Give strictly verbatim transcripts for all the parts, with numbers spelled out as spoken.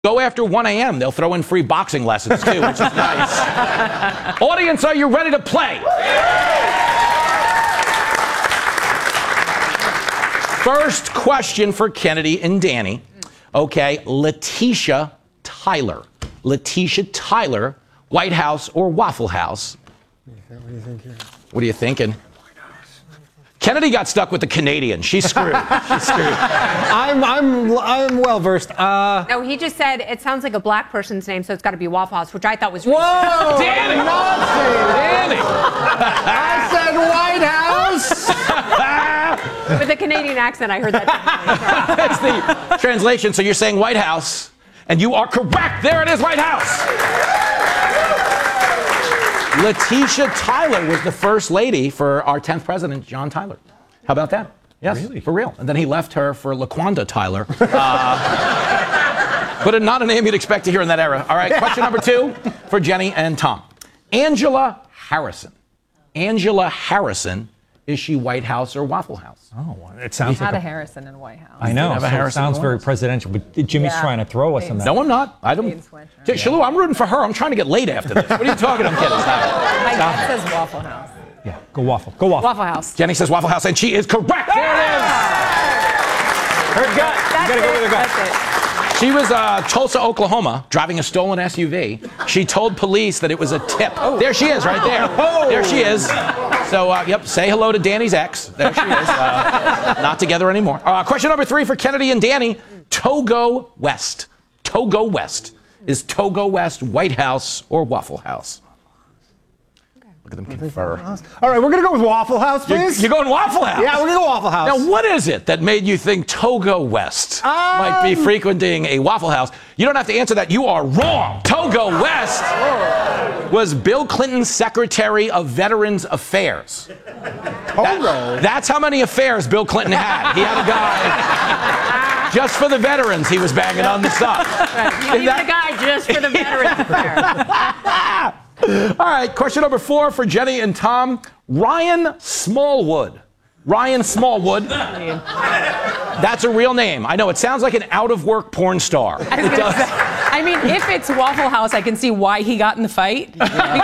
Go after one A M They'll throw in free boxing lessons, too, which is nice. Audience, are you ready to play? First question for Kennedy and Danny. Okay, Letitia Tyler. Letitia Tyler, White House or Waffle House? What do you think here? What are you thinking? Kennedy got stuck with the Canadian. She's screwed. She's screwed. I'm I'm I'm well versed. Uh, no, he just said it sounds like a black person's name, so it's got to be Waffle House, which I thought was. Whoa! Danny! Not saying Danny! I said White House. With a Canadian accent, I heard that. That's the translation. So you're saying White House, and you are correct. There it is, White House. Letitia Tyler was the first lady for our tenth president, John Tyler. How about that? Yes, really? For real. And then he left her for LaQuanda Tyler. Uh, but not a name you'd expect to hear in that era. All right, question number two for Jenny and Tom. Angela Harrison. Angela Harrison, is she White House or Waffle House? Oh, it sounds had like a, a Harrison in White House. I know. Have a So it Harrison sounds in very White House. presidential, but Jimmy's Yeah. trying to throw us on that. No, I'm not. I don't. Jean sweatshirt. J- Shalou, I'm rooting for her. I'm trying to get laid after this. What are you talking? I'm kidding. Stop. My gut says Waffle House. Yeah, go waffle. Go waffle. Waffle House. Jenny says Waffle House, and she is correct. There it is. Her gut. That's You gotta go it. with her gut. That's it. She was uh, Tulsa, Oklahoma, driving a stolen S U V. She told police that it was a tip. Oh. There she is, right there. Oh. There she is. So, uh, yep, say hello to Danny's ex. There she is. Uh, not together anymore. Uh, question number three for Kennedy and Danny. Togo West. Togo West. Is Togo West White House or Waffle House? Look at them confer. All right, we're gonna go with Waffle House, please. You're going Waffle House? Yeah, we're gonna go Waffle House. Now, what is it that made you think Togo West Um, might be frequenting a Waffle House? You don't have to answer that. You are wrong. Togo West was Bill Clinton's Secretary of Veterans Affairs. Togo. That's how many affairs Bill Clinton had. He had a guy just for the veterans he was banging on the side. He's the guy just for the veterans affair. All right, question number four for Jenny and Tom. Ryan Smallwood. Ryan Smallwood. That's a real name. I know, it sounds like an out-of-work porn star. I, was gonna say, I mean, if it's Waffle House, I can see why he got in the fight.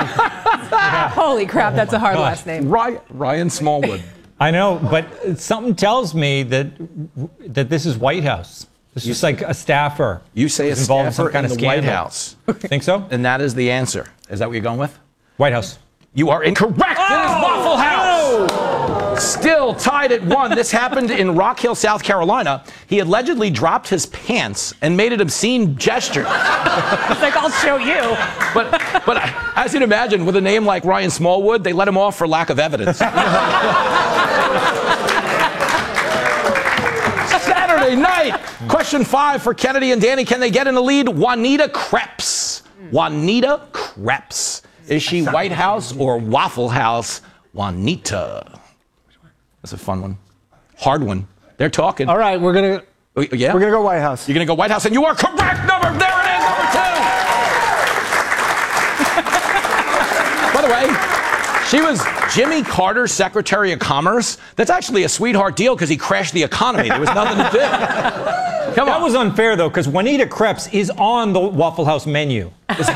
Holy crap, that's a hard last name. Ryan, Ryan Smallwood. I know, but something tells me that that this is White House. This is just like a staffer. You say a who's involved in staffer some kind in of the White scandal. House. Think so? And that is the answer. Is that what you're going with? White House. You are incorrect. It is Waffle House. Still tied at one. This happened in Rock Hill, South Carolina. He allegedly dropped his pants and made an obscene gesture. It's like, I'll show you. But, but as you'd imagine, with a name like Ryan Smallwood, they let him off for lack of evidence. Saturday night. Question five for Kennedy and Danny. Can they get in the lead? Juanita Kreps. Juanita Kreps. Is she White House or Waffle House? Juanita. That's a fun one. Hard one. They're talking. All right, we're gonna Oh, yeah? we're gonna go White House. You're going to go White House, and you are correct. Number, there it is, number two. By the way, she was Jimmy Carter's Secretary of Commerce. That's actually a sweetheart deal because he crashed the economy. There was nothing to do. Come That on. was unfair, though, because Juanita Kreps is on the Waffle House menu.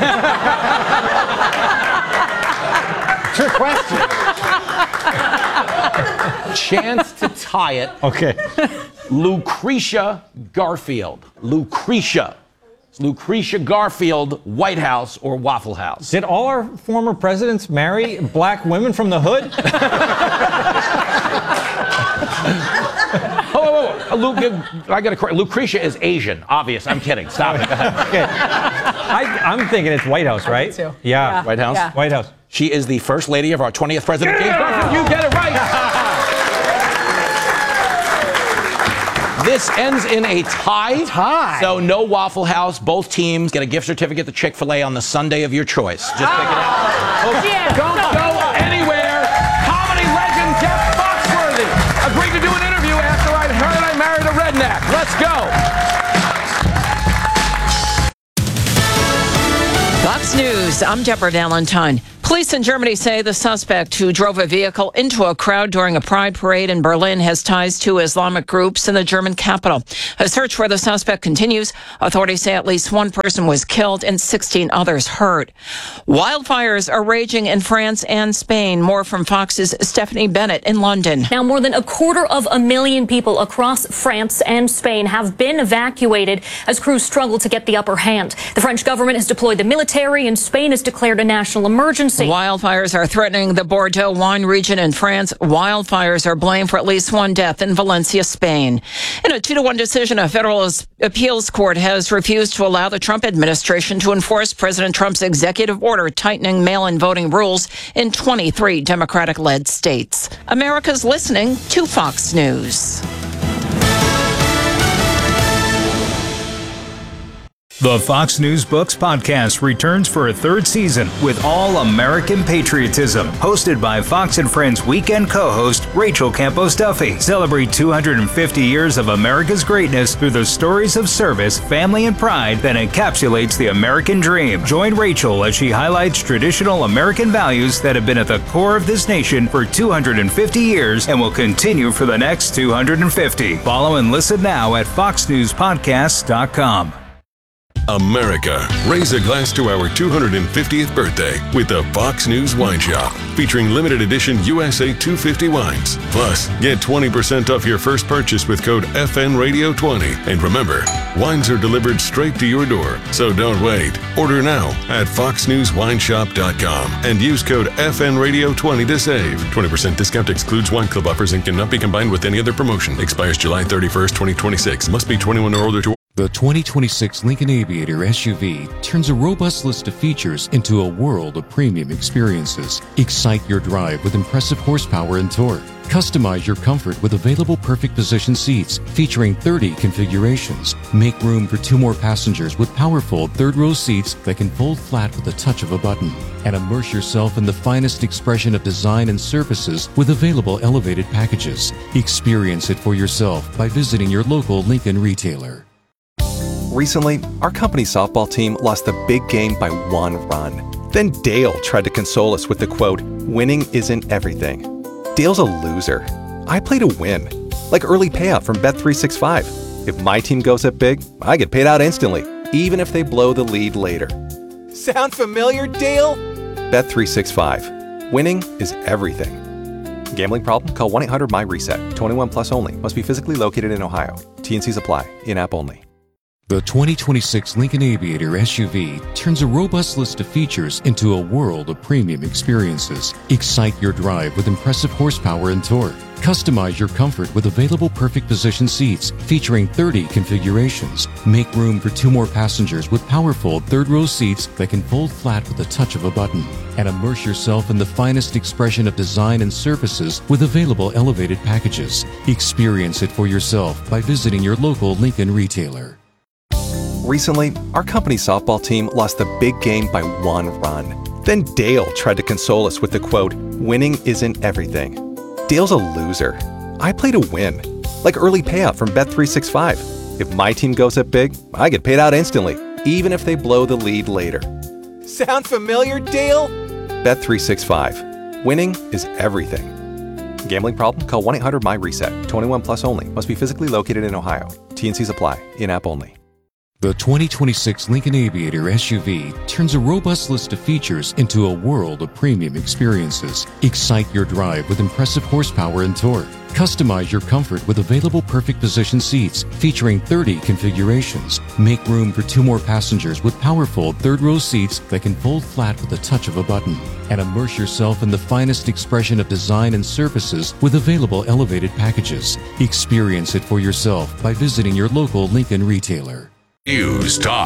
Trick question. Chance to tie it. Okay. Lucretia Garfield. Lucretia. It's Lucretia Garfield, White House or Waffle House? Did all our former presidents marry black women from the hood? Oh, oh, oh. Lu- I got to correct. Lucretia is Asian. Obvious. I'm kidding. Stop it. Okay. I, I'm thinking it's White House, right? too. Yeah. Yeah. White House? Yeah. White House. She is the first lady of our twentieth president, James Garfield. You get it right. This ends in a tie. Tie. So no Waffle House. Both teams get a gift certificate to Chick-fil-A on the Sunday of your choice. Just pick it out. Yeah. Don't go anywhere. Comedy legend Jeff Foxworthy agreed to do an interview after I heard I married a redneck. Let's go. Fox News, I'm Deborah Valentine. Police in Germany say the suspect who drove a vehicle into a crowd during a pride parade in Berlin has ties to Islamic groups in the German capital. A search for the suspect continues. Authorities say at least one person was killed and sixteen others hurt. Wildfires are raging in France and Spain. More from Fox's Stephanie Bennett in London. Now, more than a quarter of a million people across France and Spain have been evacuated as crews struggle to get the upper hand. The French government has deployed the military, and Spain has declared a national emergency. Wildfires are threatening the Bordeaux wine region in France. Wildfires are blamed for at least one death in Valencia, Spain. In a two to one decision, a federal appeals court has refused to allow the Trump administration to enforce President Trump's executive order tightening mail-in voting rules in twenty-three Democratic-led states. America's listening to Fox News. The Fox News Books podcast returns for a third season with all American patriotism. Hosted by Fox and Friends weekend co-host Rachel Campos Duffy. Celebrate two hundred fifty years of America's greatness through the stories of service, family, and pride that encapsulates the American dream. Join Rachel as she highlights traditional American values that have been at the core of this nation for two hundred fifty years and will continue for the next two hundred fifty. Follow and listen now at fox news podcast dot com. America, raise a glass to our two hundred fiftieth birthday with the Fox News Wine Shop, featuring limited edition U S A two fifty wines. Plus, get twenty percent off your first purchase with code F N Radio twenty. And remember, wines are delivered straight to your door, so don't wait. Order now at fox news wine shop dot com and use code F N Radio twenty to save. twenty percent discount excludes wine club offers and cannot be combined with any other promotion. Expires July thirty-first, twenty twenty-six. Must be twenty-one or older to... The twenty twenty-six Lincoln Aviator S U V turns a robust list of features into a world of premium experiences. Excite your drive with impressive horsepower and torque. Customize your comfort with available perfect position seats featuring thirty configurations. Make room for two more passengers with powerful third-row seats that can fold flat with the touch of a button. And immerse yourself in the finest expression of design and surfaces with available elevated packages. Experience it for yourself by visiting your local Lincoln retailer. Recently, our company softball team lost the big game by one run. Then Dale tried to console us with the quote, "Winning isn't everything." Dale's a loser. I play to win. Like early payout from Bet three sixty-five. If my team goes up big, I get paid out instantly, even if they blow the lead later. Sound familiar, Dale? Bet three sixty-five. Winning is everything. Gambling problem? Call one eight hundred M Y reset. twenty-one plus only. Must be physically located in Ohio. T N Cs apply. In-app only. The twenty twenty-six Lincoln Aviator S U V turns a robust list of features into a world of premium experiences. Excite your drive with impressive horsepower and torque. Customize your comfort with available perfect position seats featuring thirty configurations. Make room for two more passengers with powerful third-row seats that can fold flat with the touch of a button. And immerse yourself in the finest expression of design and surfaces with available elevated packages. Experience it for yourself by visiting your local Lincoln retailer. Recently, our company softball team lost the big game by one run. Then Dale tried to console us with the quote, "Winning isn't everything." Dale's a loser. I play to win. Like early payout from Bet three sixty-five. If my team goes up big, I get paid out instantly, even if they blow the lead later. Sound familiar, Dale? Bet three sixty-five. Winning is everything. Gambling problem? Call one eight hundred M Y reset. twenty-one plus only. Must be physically located in Ohio. T N Cs apply. In-app only. The twenty twenty-six Lincoln Aviator S U V turns a robust list of features into a world of premium experiences. Excite your drive with impressive horsepower and torque. Customize your comfort with available perfect position seats featuring thirty configurations. Make room for two more passengers with powerful third-row seats that can fold flat with the touch of a button. And immerse yourself in the finest expression of design and surfaces with available elevated packages. Experience it for yourself by visiting your local Lincoln retailer. News Talk.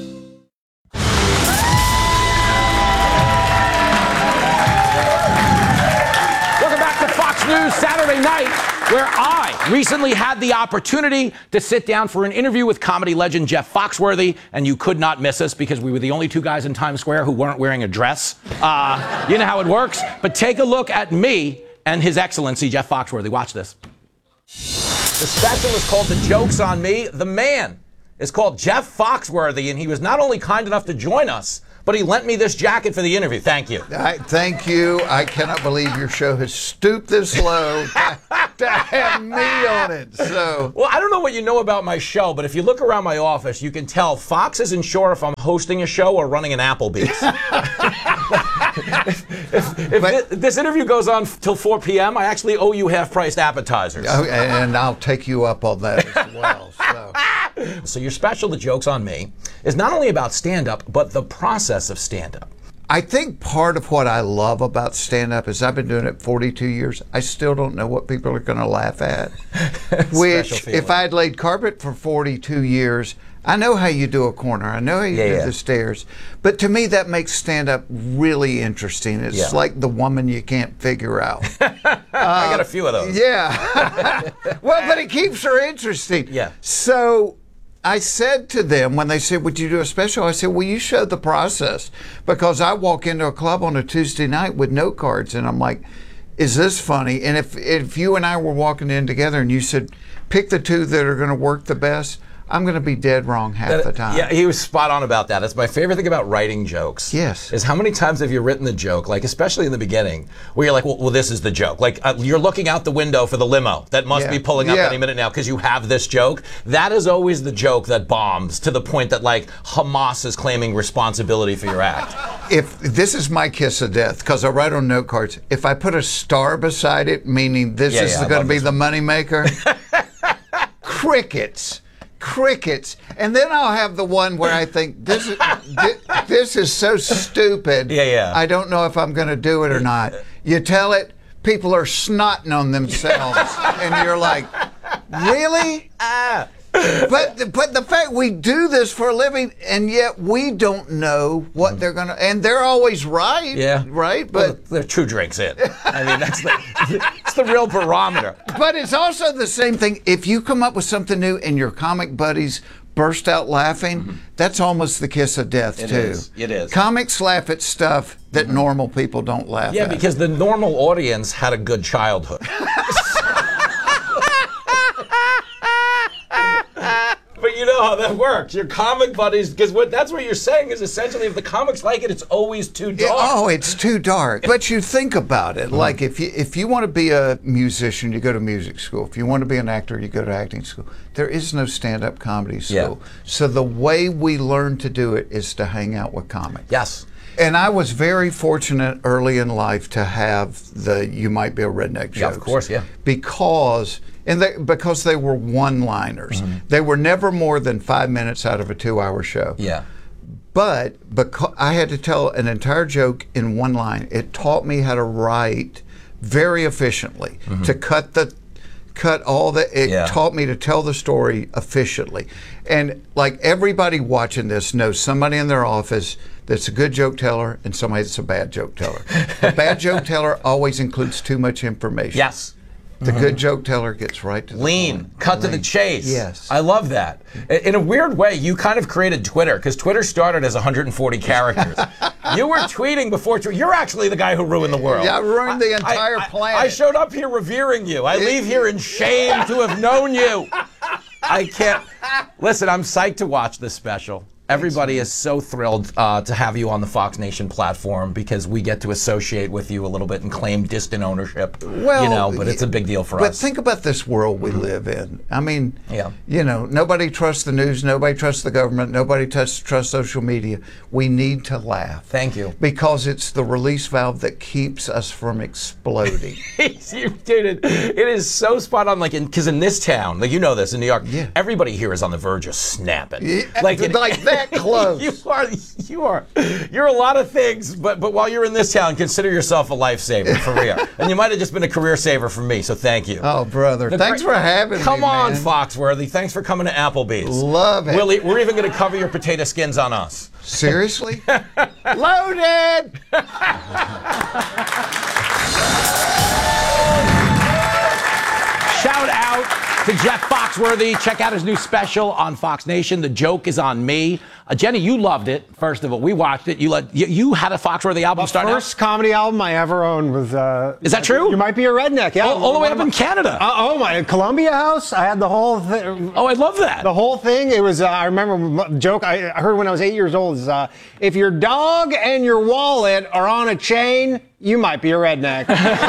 Welcome back to Fox News Saturday Night, where I recently had the opportunity to sit down for an interview with comedy legend Jeff Foxworthy, and you could not miss us because we were the only two guys in Times Square who weren't wearing a dress. Uh, you know how it works. But take a look at me and His Excellency Jeff Foxworthy. Watch this. The special is called The Joke's on Me. The man is called Jeff Foxworthy, and he was not only kind enough to join us, but he lent me this jacket for the interview. Thank you. I, thank you. I cannot believe your show has stooped this low to, to have me on it. So, well, I don't know what you know about my show, but if you look around my office, you can tell Fox isn't sure if I'm hosting a show or running an Applebee's. if if, if But- thi- this interview goes on f- till four p.m., I actually owe you half-priced appetizers. oh, and I'll take you up on that as well. So. So your special, The Joke's on Me, is not only about stand-up, but the process of stand-up. I think part of what I love about stand-up is I've been doing it forty-two years. I still don't know what people are going to laugh at. Which, feeling. if I had laid carpet for forty-two years, I know how you do a corner. I know how you Yeah, do yeah. the stairs. But to me, that makes stand-up really interesting. It's Yeah. like the woman you can't figure out. I got a few of those. Yeah. Well, but it keeps her interesting. Yeah. So I said to them when they said, would you do a special? I said, well, you show the process. Because I walk into a club on a Tuesday night with note cards and I'm like, is this funny? And if, if you and I were walking in together and you said, pick the two that are going to work the best, I'm going to be dead wrong half the time. Yeah, he was spot on about that. That's my favorite thing about writing jokes. Yes. Is how many times have you written the joke, like especially in the beginning, where you're like, well, well this is the joke. Like uh, you're looking out the window for the limo that must Yeah. be pulling up Yeah. any minute now because you have this joke. That is always the joke that bombs to the point that like Hamas is claiming responsibility for your act. If this is my kiss of death, because I write on note cards, if I put a star beside it, meaning this Yeah, is yeah, I going to love be this the moneymaker, crickets. Crickets, and then I'll have the one where I think this is thi- this is so stupid. Yeah, yeah. I don't know if I'm going to do it or not. You tell it, people are snotting on themselves, and you're like, really? Ah. But but the fact we do this for a living, and yet we don't know what they're going to, and they're always right. Yeah. right. Well, But they're two drinks in. I mean, that's the it's the real barometer. But it's also the same thing. If you come up with something new and your comic buddies burst out laughing, that's almost the kiss of death, It too. is. It is. Comics laugh at stuff that normal people don't laugh Yeah, at. because the normal audience had a good childhood. But you know how that works. Your comic buddies, because what that's what you're saying is essentially if the comics like it, it's always too dark. Yeah, oh, it's too dark. But you think about it, like if you if you want to be a musician, you go to music school. If you want to be an actor, you go to acting school. There is no stand-up comedy school. Yeah. So the way we learn to do it is to hang out with comics. Yes. And I was very fortunate early in life to have the "you might be a redneck" jokes. Yeah, of course, yeah. Because and they, because they were one-liners. Mm-hmm. They were never more than five minutes out of a two-hour show. Yeah. But because I had to tell an entire joke in one line, it taught me how to write very efficiently. Mm-hmm. To cut the cut all the it Yeah. taught me to tell the story efficiently. And like everybody watching this knows somebody in their office that's a good joke teller and somebody that's a bad joke teller. The bad joke teller always includes too much information. Yes. The good joke teller gets right to the Lean, point. cut to the Lean. chase. Yes. I love that. I- In a weird way, you kind of created Twitter because Twitter started as one hundred forty characters. You were tweeting before Twitter. You're actually the guy who ruined the world. Yeah, I ruined the I- entire I- planet. I showed up here revering you. I leave here in shame to have known you. I can't. Listen, I'm psyched to watch this special. Everybody is so thrilled uh, to have you on the Fox Nation platform because we get to associate with you a little bit and claim distant ownership. Well, you know, but it's a big deal for but us. think about this world we live in. I mean, Yeah. you know, nobody trusts the news, nobody trusts the government, nobody trusts, trusts social media. We need to laugh. Thank you. Because it's the release valve that keeps us from exploding. You did it. It is so spot on. Like, because in, in this town, like you know this in New York, Yeah. everybody here is on the verge of snapping. Yeah, like, like that close. you are. You are. You're a lot of things, but but while you're in this town, consider yourself a lifesaver for real. And you might have just been a career saver for me. So thank you. Oh, brother. The Thanks great- for having Come me, on, man. Foxworthy. Thanks for coming to Applebee's. Love it. We'll e- we're even going to cover your potato skins on us. Seriously? Loaded! Shout out to Jeff Foxworthy. Check out his new special on Fox Nation. The Joke is on Me. Uh, Jenny, you loved it. First of all, we watched it. You let you, you had a Foxworthy album The start first comedy album I ever owned was. Uh, Is that true? You might be a redneck. Yeah, All, all the way up in Canada. Uh, oh my, Columbia House. I had the whole thing. Oh, I love that. The whole thing. It was. Uh, I remember a joke I heard when I was eight years old. Is uh, if your dog and your wallet are on a chain, you might be a redneck.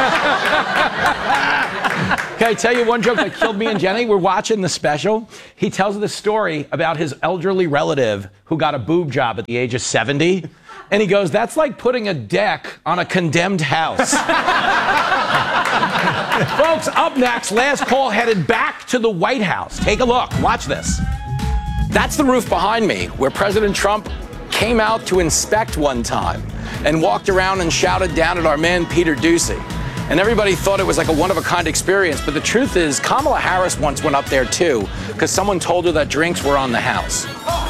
Can I tell you one joke that killed me and Jenny? We're watching the special. He tells the story about his elderly relative who got a boob job at the age of seventy. And he goes, that's like putting a deck on a condemned house. Folks, up next, last call headed back to the White House. Take a look. Watch this. That's the roof behind me, where President Trump came out to inspect one time and walked around and shouted down at our man, Peter Doocy. And everybody thought it was like a one-of-a-kind experience, but the truth is Kamala Harris once went up there too because someone told her that drinks were on the house.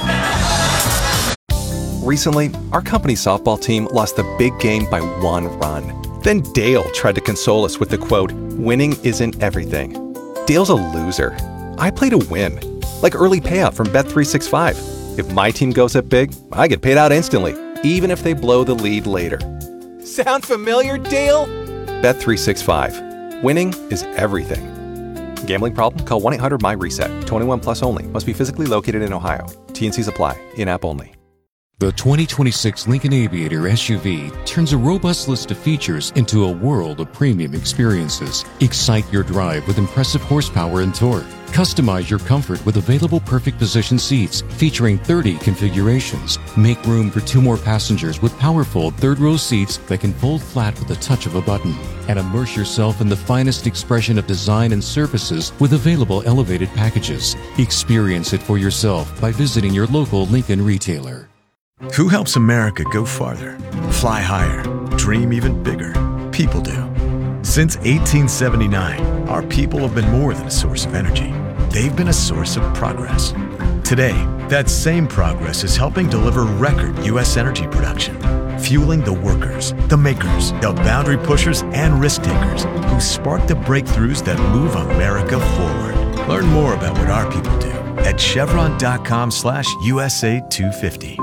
Recently, our company softball team lost the big game by one run. Then Dale tried to console us with the quote, winning isn't everything. Dale's a loser. I play to win, like early payout from Bet three sixty-five. If my team goes up big, I get paid out instantly, even if they blow the lead later. Sound familiar, Dale? Bet three sixty-five. Winning is everything. Gambling problem? Call one eight hundred M Y reset. twenty-one plus only. Must be physically located in Ohio. T and Cs apply. In-app only. The twenty twenty-six Lincoln Aviator S U V turns a robust list of features into a world of premium experiences. Excite your drive with impressive horsepower and torque. Customize your comfort with available perfect position seats featuring thirty configurations. Make room for two more passengers with powerful third-row seats that can fold flat with the touch of a button. And immerse yourself in the finest expression of design and surfaces with available elevated packages. Experience it for yourself by visiting your local Lincoln retailer. Who helps America go farther, fly higher, dream even bigger? People do. Since eighteen seventy-nine, our people have been more than a source of energy. They've been a source of progress. Today, that same progress is helping deliver record U S energy production, fueling the workers, the makers, the boundary pushers, and risk takers who spark the breakthroughs that move America forward. Learn more about what our people do at chevron.com slash USA 250.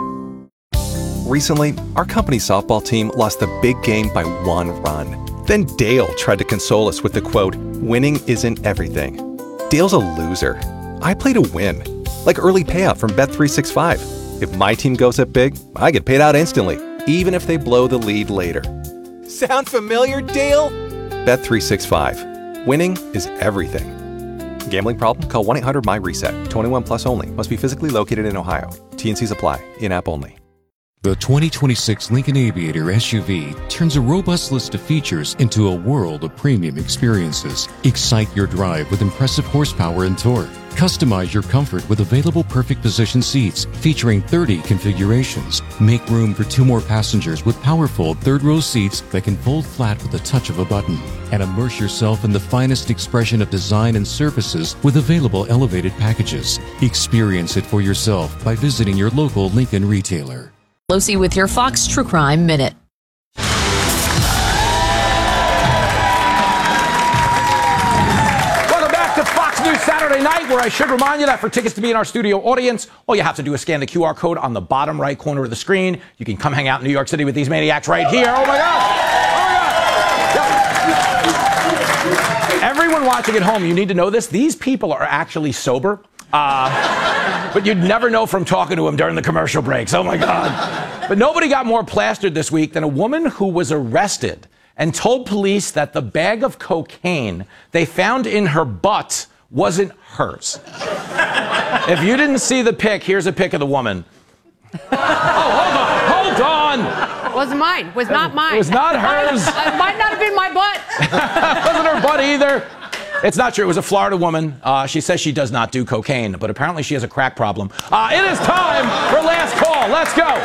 Recently, our company softball team lost the big game by one run. Then Dale tried to console us with the quote, winning isn't everything. Dale's a loser. I play to win, like early payout from Bet three sixty-five. If my team goes up big, I get paid out instantly, even if they blow the lead later. Sound familiar, Dale? Bet three sixty-five. Winning is everything. Gambling problem? Call one eight hundred M Y reset. twenty-one plus only. Must be physically located in Ohio. T and Cs apply. In-app only. The twenty twenty-six Lincoln Aviator S U V turns a robust list of features into a world of premium experiences. Excite your drive with impressive horsepower and torque. Customize your comfort with available perfect position seats featuring thirty configurations. Make room for two more passengers with powerful third-row seats that can fold flat with the touch of a button. And immerse yourself in the finest expression of design and surfaces with available elevated packages. Experience it for yourself by visiting your local Lincoln retailer. Lucy with your Fox True Crime Minute. Welcome back to Fox News Saturday Night, where I should remind you that for tickets to be in our studio audience, all you have to do is scan the Q R code on the bottom right corner of the screen. You can come hang out in New York City with these maniacs right here. Oh my God! Oh my God! Everyone watching at home, you need to know this. These people are actually sober. Uh, but you'd never know from talking to him during the commercial breaks. Oh, my God. But nobody got more plastered this week than a woman who was arrested and told police that the bag of cocaine they found in her butt wasn't hers. If you didn't see the pic, here's a pic of the woman. Oh, hold on. Hold on. It wasn't mine. It was not mine. It was not hers. It might not have been my butt. It wasn't her butt either. It's not true. It was a Florida woman. Uh, she says she does not do cocaine, but apparently she has a crack problem. Uh, it is time for Last Call. Let's go.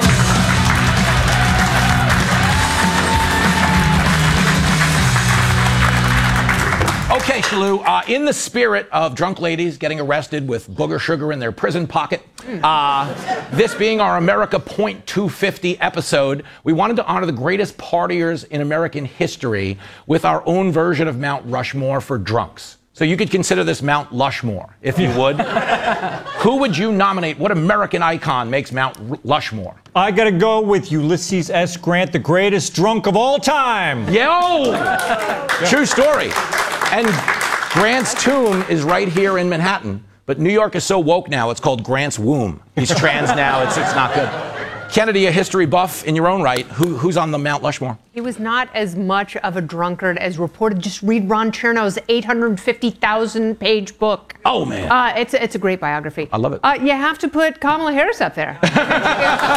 Okay, Shalou, uh, in the spirit of drunk ladies getting arrested with booger sugar in their prison pocket, uh, this being our America Point two fifty episode, we wanted to honor the greatest partiers in American history with our own version of Mount Rushmore for drunks. So you could consider this Mount Lushmore, if you would. Who would you nominate? What American icon makes Mount R- Lushmore? I gotta go with Ulysses S. Grant, the greatest drunk of all time. Yo! True story. And Grant's tomb is right here in Manhattan. But New York is so woke now, it's called Grant's womb. He's trans now. It's, it's not good. Kennedy, a history buff in your own right. Who, who's on the Mount Lushmore? He was not as much of a drunkard as reported. Just read Ron Chernow's eight hundred fifty thousand page book. Oh, man. Uh, it's, it's a great biography. I love it. Uh, you have to put Kamala Harris up there.